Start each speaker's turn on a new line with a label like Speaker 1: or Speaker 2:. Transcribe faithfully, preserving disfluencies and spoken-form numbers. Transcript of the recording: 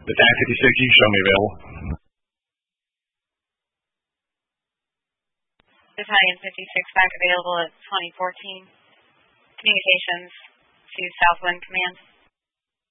Speaker 1: Battalion fifty-six, you can show me available.
Speaker 2: Battalion fifty-six back available at twenty fourteen. Communications to Southwind Command.